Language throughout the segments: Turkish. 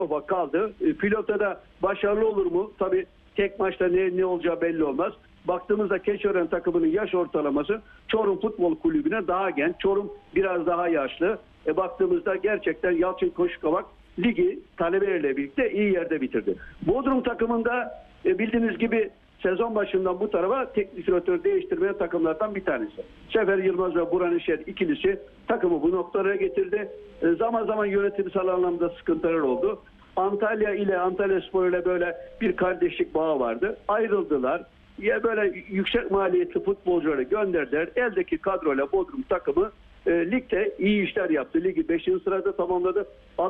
kaldı. Pilota da başarılı olur mu? Tabii tek maçta ne olacağı belli olmaz. Baktığımızda Keçiören takımının yaş ortalaması Çorum Futbol Kulübü'ne daha genç. Çorum biraz daha yaşlı. Baktığımızda gerçekten Yalçın Koşukavak ligi talebeleriyle birlikte iyi yerde bitirdi. Bodrum takımında bildiğiniz gibi sezon başından bu tarafa teknik direktör değiştirmeyen takımlardan bir tanesi. Sefer Yılmaz ve Burhan İşer ikilisi takımı bu noktalara getirdi. Zaman zaman yönetimsel anlamda sıkıntılar oldu. Antalyaspor ile böyle bir kardeşlik bağı vardı. Ayrıldılar. Ya böyle yüksek maliyetli futbolcuları gönderdiler. Eldeki kadroyla Bodrum takımı ligde iyi işler yaptı. Ligi 5. sırada tamamladı.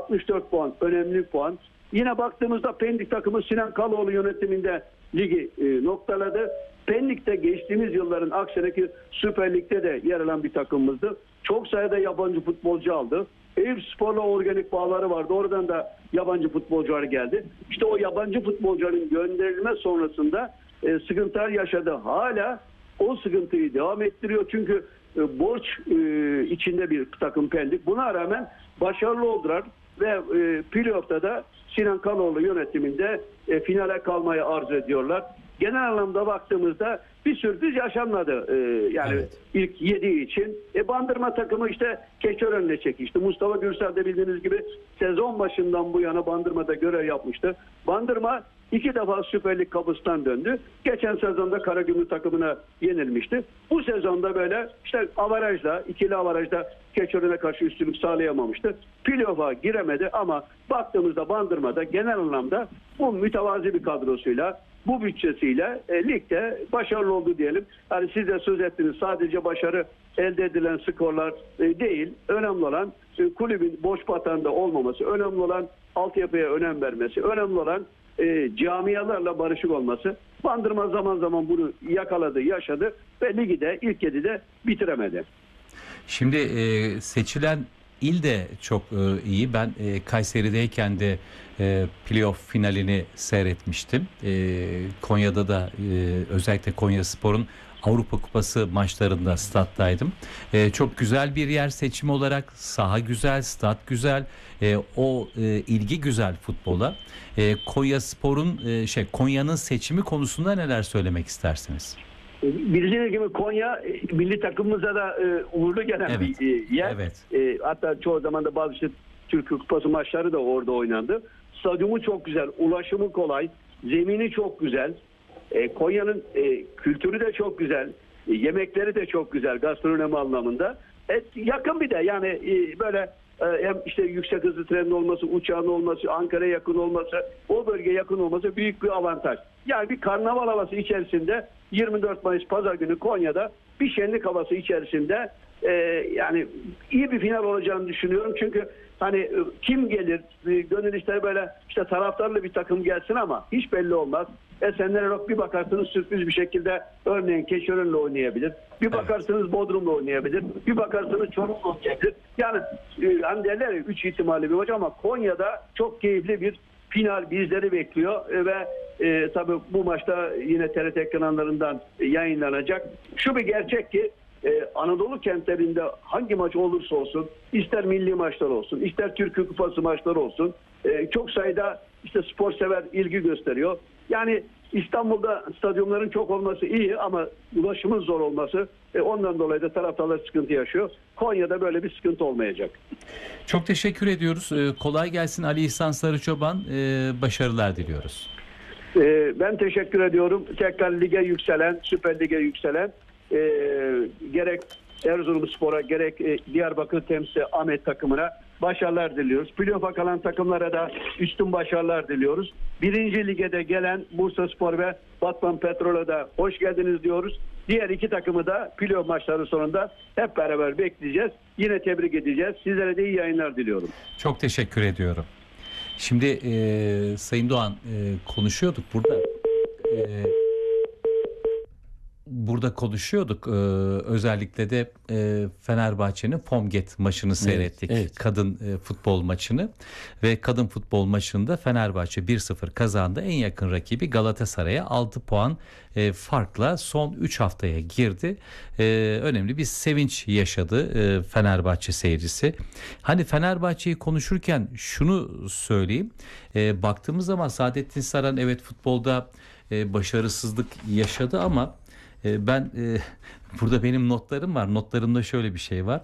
64 puan. Önemli bir puan. Yine baktığımızda Pendik takımı Sinan Kaloğlu yönetiminde ligi noktaladı. Pendik'te geçtiğimiz yılların aksine Süper Lig'de de yer alan bir takımımızdı. Çok sayıda yabancı futbolcu aldı. Eyüpspor'la organik bağları vardı. Oradan da yabancı futbolcular geldi. İşte o yabancı futbolcuların gönderilme sonrasında sıkıntılar yaşadı. Hala o sıkıntıyı devam ettiriyor. Çünkü borç içinde bir takım Pendik. Buna rağmen başarılı oldular ve playoff'ta da Sinan Kaloğlu yönetiminde finale kalmayı arzu ediyorlar. Genel anlamda baktığımızda bir sürpriz yaşanmadı. Evet. İlk 7 için. Bandırma takımı işte Keçiören'le çekişti. Mustafa Gürsel de bildiğiniz gibi sezon başından bu yana Bandırma'da görev yapmıştı. Bandırma 2 defa Süper Lig kapısından döndü. Geçen sezonda Karagümrük takımına yenilmişti. Bu sezonda böyle işte ikili avarajda Keçiören'e karşı üstünlük sağlayamamıştı. Playoff'a giremedi ama baktığımızda Bandırma'da genel anlamda bu mütevazi bir kadrosuyla, bu bütçesiyle ligde başarılı oldu diyelim. Yani siz de söz ettiniz, sadece başarı elde edilen skorlar değil. Önemli olan kulübün boş batağında olmaması, önemli olan altyapıya önem vermesi, önemli olan camialarla barışık olması. Bandırma zaman zaman bunu yakaladı, yaşadı ve ligi de ilk 7'de bitiremedi. Şimdi seçilen il de çok iyi. Ben Kayseri'deyken de playoff finalini seyretmiştim. Konya'da da özellikle Konyaspor'un Avrupa Kupası maçlarında stat'taydım. Çok güzel bir yer seçimi olarak, saha güzel, stat güzel, o ilgi güzel futbola. Konya'nın seçimi konusunda neler söylemek istersiniz? Bildiğiniz gibi Konya milli takımımıza da uğurlu gelen bir yer. Evet. Hatta çoğu zaman da bazı Türkiye Kupası maçları da orada oynandı. Stadyumu çok güzel, ulaşımı kolay, zemini çok güzel. Konya'nın kültürü de çok güzel, yemekleri de çok güzel gastronomi anlamında. Yakın bir de yani böyle hem işte yüksek hızlı trenin olması, uçağın olması, Ankara'ya yakın olması, o bölgeye yakın olması büyük bir avantaj. Yani bir karnaval havası içerisinde 24 Mayıs Pazar günü Konya'da bir şenlik havası içerisinde yani iyi bir final olacağını düşünüyorum. Çünkü hani kim gelir, gönül ister böyle işte taraftarlı bir takım gelsin ama hiç belli olmaz. Esenler bir bakarsınız sürpriz bir şekilde örneğin Keçiören'le oynayabilir. Bir bakarsınız Bodrum'la oynayabilir. Bir bakarsınız Çorum'la oynayabilir. Yani hani derler ya 3 ihtimali bir maç ama Konya'da çok keyifli bir final bizleri bekliyor ve tabii bu maçta yine TRT ekranlarından yayınlanacak. Şu bir gerçek ki Anadolu kentlerinde hangi maç olursa olsun, ister milli maçlar olsun, ister Türkiye Kupası maçları olsun, çok sayıda işte spor sever ilgi gösteriyor. Yani İstanbul'da stadyumların çok olması iyi ama ulaşımın zor olması ondan dolayı da taraftarlar sıkıntı yaşıyor. Konya'da böyle bir sıkıntı olmayacak. Çok teşekkür ediyoruz. Kolay gelsin Ali İhsan Sarıçoban. Başarılar diliyoruz. Ben teşekkür ediyorum. Tekrar lige yükselen, Süper Lig'e yükselen gerek Erzurumspor'a gerek Diyarbakır temsil Ahmet takımına başarılar diliyoruz. Playoff'a kalan takımlara da üstün başarılar diliyoruz. 1. lige de gelen Bursaspor ve Batman Petrol'e de hoş geldiniz diyoruz. Diğer 2 takımı da playoff maçları sonunda hep beraber bekleyeceğiz. Yine tebrik edeceğiz. Sizlere de iyi yayınlar diliyorum. Çok teşekkür ediyorum. Şimdi Sayın Doğan konuşuyorduk burada. burada konuşuyorduk. Özellikle de Fenerbahçe'nin Pomget maçını seyrettik. evet. Kadın futbol maçını. Ve kadın futbol maçında Fenerbahçe 1-0 kazandı. En yakın rakibi Galatasaray'a 6 puan farkla son 3 haftaya girdi. Önemli bir sevinç yaşadı Fenerbahçe seyircisi. Hani Fenerbahçe'yi konuşurken şunu söyleyeyim. Baktığımız zaman Saadettin Saran evet futbolda başarısızlık yaşadı ama ben burada benim notlarım var. Notlarımda şöyle bir şey var.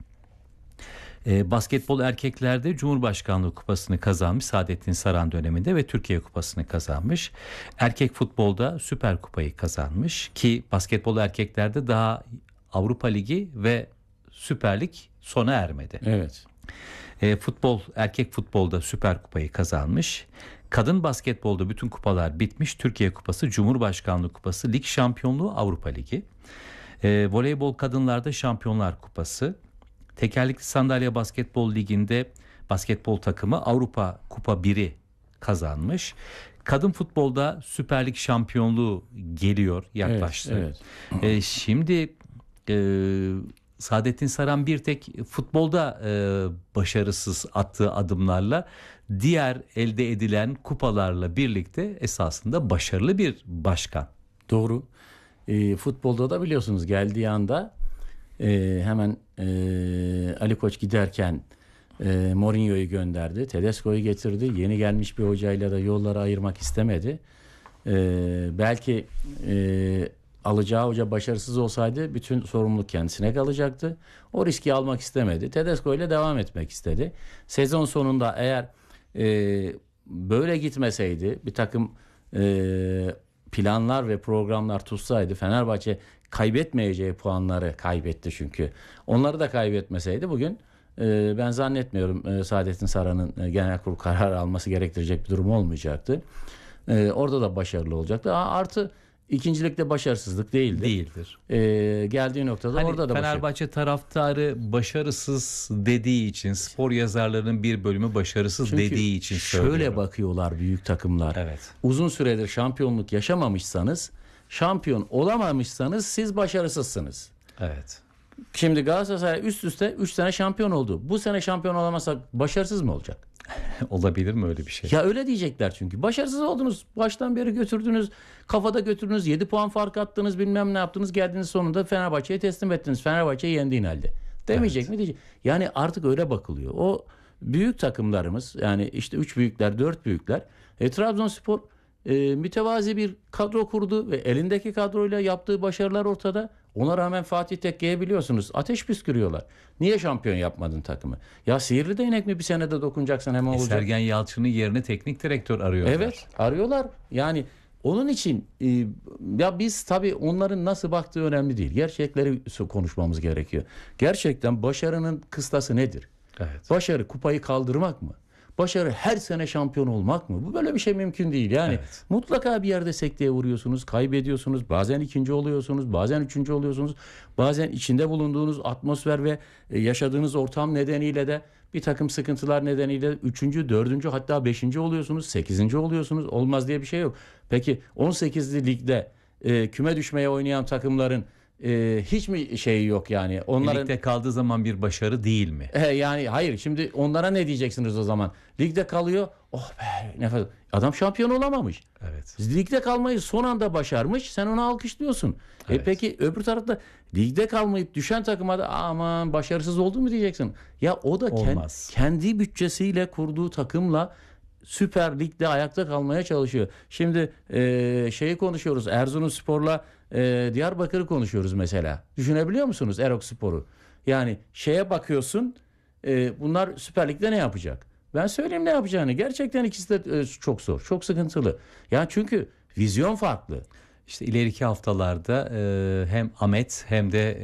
Basketbol erkeklerde Cumhurbaşkanlığı kupasını kazanmış Saadettin Saran döneminde ve Türkiye kupasını kazanmış. Erkek futbolda Süper Kupayı kazanmış ki basketbol erkeklerde daha Avrupa Ligi ve Süper Lig sona ermedi. Evet. Erkek futbolda Süper Kupayı kazanmış. Kadın basketbolda bütün kupalar bitmiş. Türkiye Kupası, Cumhurbaşkanlığı Kupası, Lig Şampiyonluğu, Avrupa Ligi. Voleybol kadınlarda Şampiyonlar Kupası. Tekerlekli sandalye basketbol liginde basketbol takımı Avrupa Kupa 1'i kazanmış. Kadın futbolda Süper Lig şampiyonluğu geliyor, yaklaştı. Evet. Şimdi Saadettin Saran bir tek futbolda başarısız attığı adımlarla diğer elde edilen kupalarla birlikte esasında başarılı bir başkan. Doğru. Futbolda da biliyorsunuz geldiği anda hemen Ali Koç giderken Mourinho'yu gönderdi. Tedesco'yu getirdi. Yeni gelmiş bir hocayla da yolları ayırmak istemedi. Belki alacağı hoca başarısız olsaydı bütün sorumluluk kendisine kalacaktı. O riski almak istemedi. Tedesco ile devam etmek istedi. Sezon sonunda eğer böyle gitmeseydi, bir takım planlar ve programlar tutsaydı, Fenerbahçe kaybetmeyeceği puanları kaybetti çünkü. Onları da kaybetmeseydi bugün ben zannetmiyorum Saadettin Saran'ın genel kurul kararı alması gerektirecek bir durum olmayacaktı. Orada da başarılı olacaktı. Artı ikincilikte başarısızlık Değildir. Geldiği noktada Hani orada da Fenerbahçe taraftarı başarısız dediği için, spor yazarlarının bir bölümü başarısız Çünkü dediği için şöyle söylüyorum. bakıyorlar büyük takımlar. Evet. Uzun süredir şampiyonluk yaşamamışsanız, şampiyon olamamışsanız siz başarısızsınız. Evet. Şimdi Galatasaray üst üste 3 sene şampiyon oldu. Bu sene şampiyon olamazsak başarısız mı olacak? Olabilir mi öyle bir şey? Ya öyle diyecekler çünkü. Başarısız oldunuz. Baştan beri götürdünüz. Kafada götürdünüz. 7 puan fark attınız. Bilmem ne yaptınız. Geldiniz sonunda Fenerbahçe'ye teslim ettiniz. Fenerbahçe'yi yendiğin halde. Demeyecek Evet. mi diyecek. Yani artık öyle bakılıyor. O büyük takımlarımız, yani işte 3 büyükler, 4 büyükler. Trabzonspor mütevazi bir kadro kurdu ve elindeki kadroyla yaptığı başarılar ortada. Ona rağmen Fatih Tekke'ye biliyorsunuz ateş püskürüyorlar. Niye şampiyon yapmadın takımı? Ya sihirli değnek mi bir senede dokunacaksın hemen olacak? Sergen Yalçın'ın yerine teknik direktör arıyorlar. Evet, arıyorlar. Yani onun için ya biz tabii onların nasıl baktığı önemli değil. Gerçekleri konuşmamız gerekiyor. Gerçekten başarının kıstası nedir? Evet. Başarı kupayı kaldırmak mı? Başarı her sene şampiyon olmak mı? Bu böyle bir şey mümkün değil. Yani Evet. mutlaka bir yerde sekteye vuruyorsunuz, kaybediyorsunuz. Bazen ikinci oluyorsunuz, bazen üçüncü oluyorsunuz. Bazen içinde bulunduğunuz atmosfer ve yaşadığınız ortam nedeniyle de bir takım sıkıntılar nedeniyle üçüncü, dördüncü, hatta beşinci oluyorsunuz, sekizinci oluyorsunuz. Olmaz diye bir şey yok. Peki 18'li ligde küme düşmeye oynayan takımların hiç mi şeyi yok yani? Onların Ligde kaldığı zaman bir başarı değil mi? yani hayır, şimdi onlara ne diyeceksiniz o zaman? Ligde kalıyor. Oh be, nefes. Adam şampiyon olamamış. Evet. Ligde kalmayı son anda başarmış. Sen ona alkışlıyorsun. Evet. Peki öbür tarafta ligde kalmayıp düşen takıma da aman başarısız oldu mu diyeceksin. Ya o da Olmaz. kendi bütçesiyle kurduğu takımla Süper Lig'de ayakta kalmaya çalışıyor. Şimdi şeyi konuşuyoruz. Erzurumspor'la Diyarbakır'ı konuşuyoruz mesela. Düşünebiliyor musunuz Erokspor'u? Yani şeye bakıyorsun, bunlar Süper Lig'de ne yapacak? Ben söyleyeyim ne yapacağını. Gerçekten ikisi de çok zor, çok sıkıntılı. Ya çünkü vizyon farklı. İşte ileriki haftalarda hem Ahmet hem de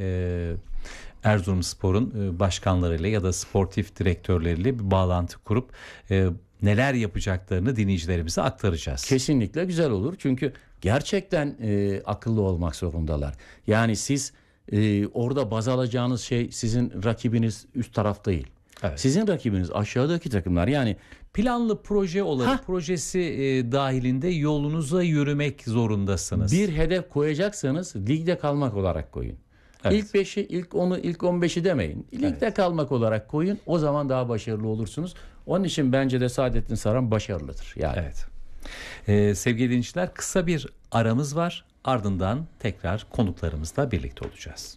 Erzurumspor'un başkanlarıyla ya da sportif direktörleriyle bir bağlantı kurup neler yapacaklarını dinleyicilerimize aktaracağız. Kesinlikle güzel olur. Çünkü gerçekten akıllı olmak zorundalar. Yani siz orada baz alacağınız şey sizin rakibiniz üst taraf değil. Evet. Sizin rakibiniz aşağıdaki takımlar. Yani planlı proje olarak projesi dahilinde yolunuza yürümek zorundasınız. Bir hedef koyacaksanız ligde kalmak olarak koyun. Evet. İlk 5'i, ilk 10'u, ilk 15'i demeyin. Ligde kalmak olarak koyun. O zaman daha başarılı olursunuz. Onun için bence de Saadettin Saran başarılıdır. Yani. Evet. Sevgili dinleyiciler, kısa bir aramız var. Ardından tekrar konuklarımızla birlikte olacağız.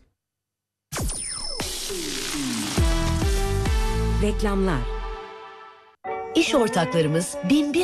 Reklamlar. İş ortaklarımız 1001